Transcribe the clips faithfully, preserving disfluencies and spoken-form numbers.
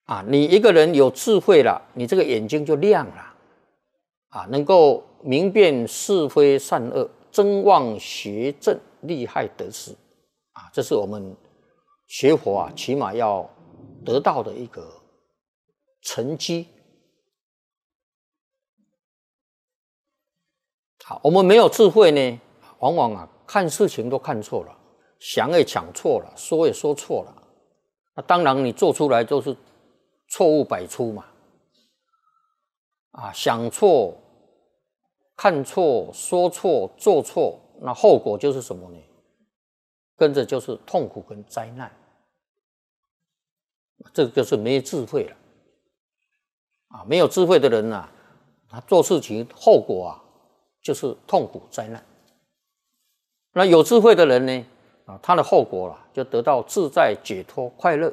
啊，你一个人有智慧了，你这个眼睛就亮了，啊，能够明辨是非善恶，真妄邪正，利害得失，啊，这是我们学佛啊，起码要得到的一个成绩。好，我们没有智慧呢，往往啊看事情都看错了，想也想错了，说也说错了，那当然你做出来都是错误百出嘛。啊，想错、看错、说错、做错，那后果就是什么呢？跟着就是痛苦跟灾难。这个就是没智慧了。啊，没有智慧的人啊，他做事情后果啊，就是痛苦灾难。那有智慧的人呢，啊，他的后果啊，就得到自在、解脱、快乐。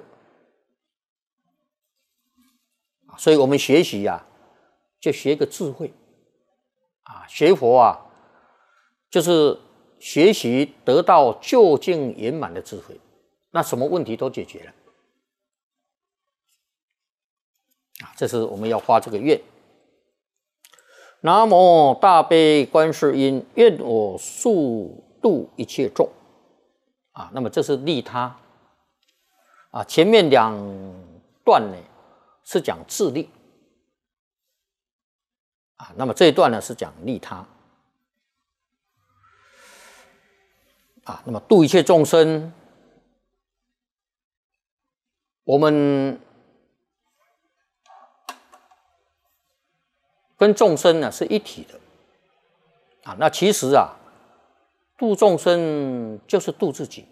所以我们学习啊，就学个智慧。啊，学佛啊，就是学习得到究竟圆满的智慧，那什么问题都解决了。啊，这是我们要发这个愿。南无大悲观世音，愿我速度一切众。啊，那么这是利他。啊，前面两段呢是讲自利。啊，那么这一段呢是讲利他。啊，那么度一切众生，我们跟众生呢是一体的。啊，那其实啊，度众生就是度自己。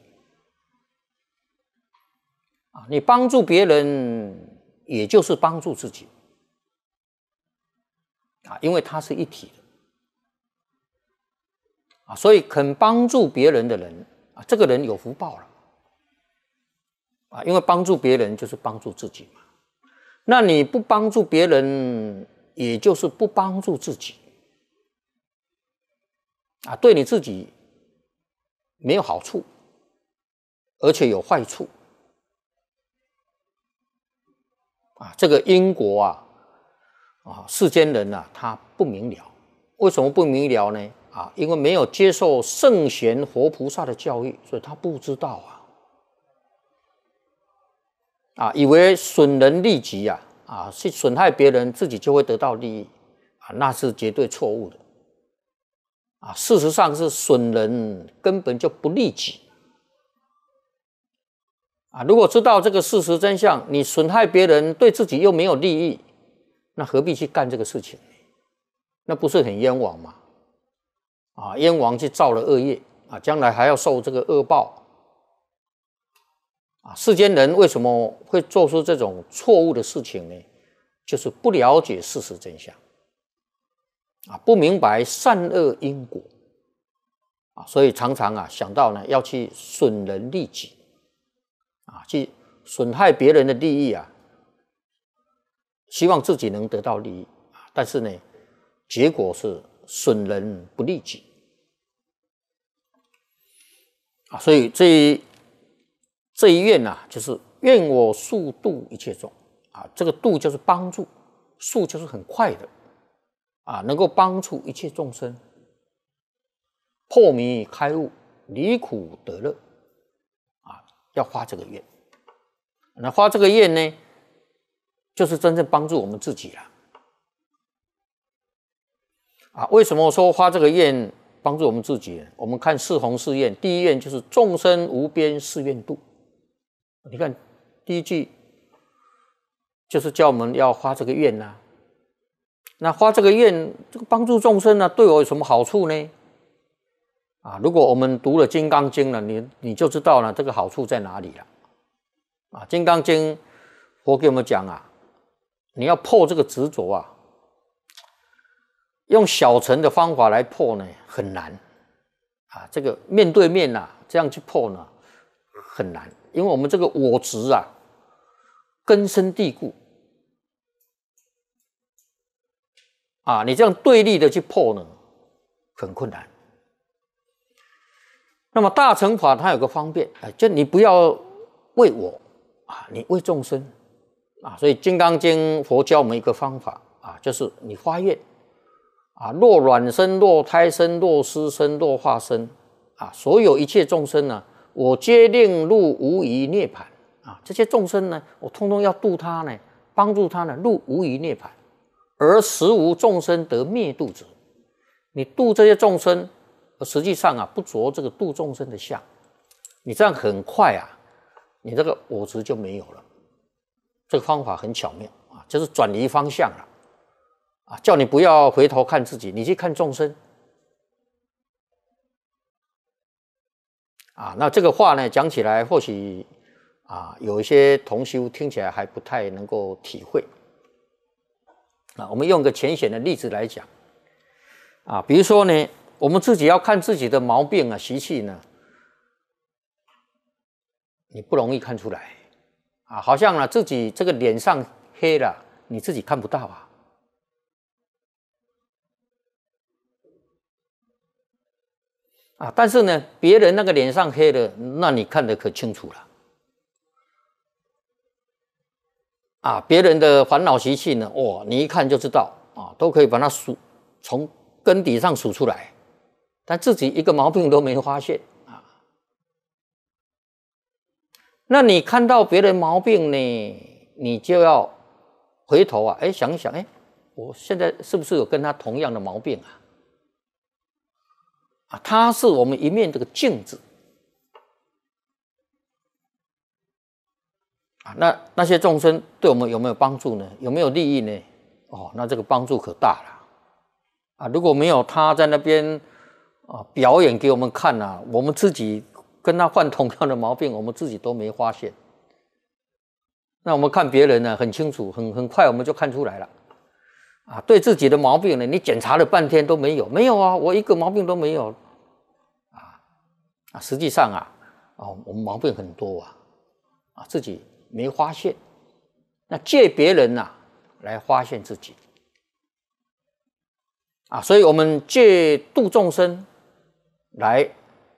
啊，你帮助别人，也就是帮助自己。啊，因为它是一体的。啊，所以肯帮助别人的人啊，这个人有福报了。啊，因为帮助别人就是帮助自己嘛。那你不帮助别人，也就是不帮助自己。啊，对你自己没有好处，而且有坏处。啊，这个因果啊，啊，世间人啊，他不明了。为什么不明了呢？啊，因为没有接受圣贤活菩萨的教育，所以他不知道啊。啊，以为损人利己啊，啊，去损害别人，自己就会得到利益，啊，那是绝对错误的。啊，事实上是损人根本就不利己。啊，如果知道这个事实真相，你损害别人，对自己又没有利益，那何必去干这个事情？那不是很冤枉吗？啊，冤枉去造了恶业啊，将来还要受这个恶报。啊，世间人为什么会做出这种错误的事情呢？就是不了解事实真相，啊，不明白善恶因果，啊，所以常常啊想到呢要去损人利己，啊，去损害别人的利益啊，希望自己能得到利益，啊，但是呢，结果是损人不利己，啊，所以这一这一愿啊，就是愿我速度一切众。啊，这个度就是帮助，速就是很快的，啊，能够帮助一切众生破迷开悟，离苦得乐，啊，要发这个愿。那发这个愿呢，就是真正帮助我们自己了。啊，为什么说发这个愿帮助我们自己呢？我们看四弘誓愿，第一愿就是众生无边誓愿度。你看第一句。就是叫我们要发这个愿呐、啊，那发这个愿，这个帮助众生呢、啊，对我有什么好处呢？啊，如果我们读了《金刚经》了，你你就知道了这个好处在哪里了。啊，《金刚经》佛给我们讲啊，你要破这个执着啊，用小乘的方法来破呢很难啊，这个面对面呐、啊，这样去破呢很难，因为我们这个我执啊。根深蒂固啊！你这样对立的去破呢，很困难。那么大乘法它有个方便，就你不要为我啊，你为众生啊，所以《金刚经》佛教我们一个方法啊，就是你发愿啊，若卵生、若胎生、若湿生、若化生啊，所有一切众生呢，我皆令入无余涅槃啊。这些众生呢，我通通要度他呢，帮助他呢入无余涅槃，而实无众生得灭度者。你度这些众生，实际上啊，不着这个度众生的相，你这样很快啊，你这个我执就没有了。这个方法很巧妙啊，就是转移方向了啊，叫你不要回头看自己，你去看众生啊。那这个话呢，讲起来或许啊，有一些同修听起来还不太能够体会啊。我们用个浅显的例子来讲啊，比如说呢，我们自己要看自己的毛病啊、习气呢，你不容易看出来啊，好像呢自己这个脸上黑了，你自己看不到啊。啊，但是呢，别人那个脸上黑了，那你看得可清楚了。啊，别人的烦恼习气呢，哦，你一看就知道啊，都可以把它数从根底上数出来，但自己一个毛病都没发现啊。那你看到别人毛病呢，你就要回头啊，哎，想一想，哎，我现在是不是有跟他同样的毛病啊？啊，它是我们一面这个镜子啊。那那些众生对我们有没有帮助呢？有没有利益呢？哦，那这个帮助可大了啊！如果没有他在那边啊表演给我们看啊，我们自己跟他患同样的毛病，我们自己都没发现。那我们看别人呢，很清楚，很很快我们就看出来了啊。对自己的毛病呢，你检查了半天都没有，没有啊，我一个毛病都没有啊啊！实际上啊，哦，我们毛病很多啊啊，自己没发现，那借别人呐、啊、来发现自己啊，所以我们借度众生来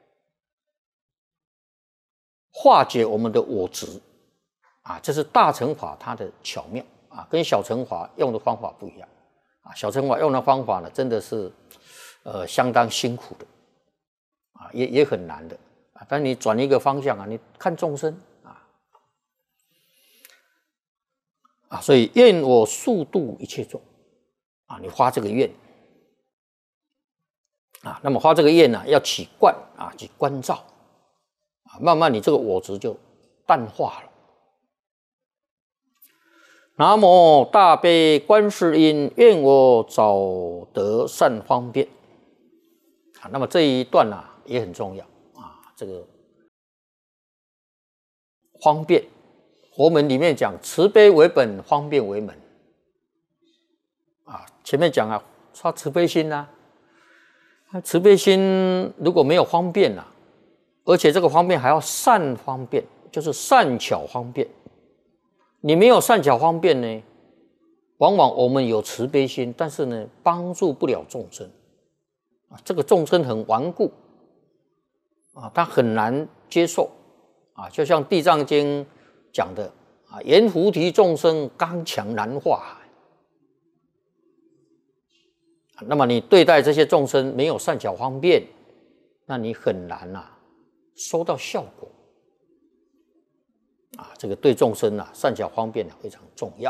化解我们的我执啊，这是大乘法它的巧妙啊，跟小乘法用的方法不一样啊。小乘法用的方法呢，真的是呃相当辛苦的啊，也也很难的啊。但你转一个方向啊，你看众生啊啊，所以愿我速度一切众啊，你发这个愿啊，那么发这个愿呢、啊，要起观啊，起观照啊，慢慢你这个我执就淡化了。南无大悲观世音，愿我早得善方便啊。那么这一段啊也很重要啊，这个方便，佛门里面讲慈悲为本，方便为门啊。前面讲啊，发慈悲心啊，慈悲心如果没有方便啊，而且这个方便还要善方便，就是善巧方便。你没有善巧方便呢，往往我们有慈悲心，但是呢，帮助不了众生啊。这个众生很顽固啊，他很难接受啊。就像《地藏经》讲的啊，阎浮提众生刚强难化。那么你对待这些众生没有善巧方便，那你很难啊收到效果。啊，这个对众生啊，善巧方便非常重要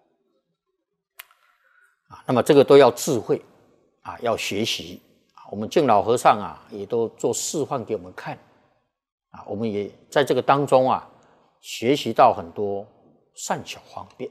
啊。那么这个都要智慧啊，要学习啊。我们净老和尚啊，也都做示范给我们看啊。我们也在这个当中啊，学习到很多善巧方便。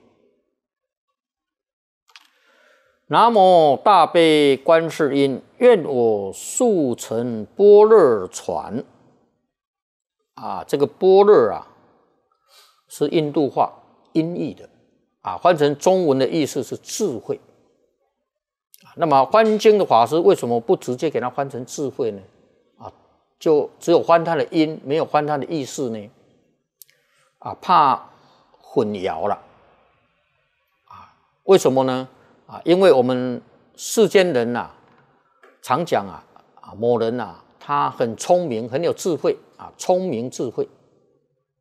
南无大悲观世音，愿我速成般若船啊。这个般若啊，是印度话音译的啊，翻成中文的意思是智慧。那么翻经的法师为什么不直接给它翻成智慧呢？啊，就只有翻它的音，没有翻它的意思呢？啊，怕混淆了啊？为什么呢？啊，因为我们世间人呐、啊，常讲啊啊，某人呐、啊，他很聪明，很有智慧啊，聪明智慧。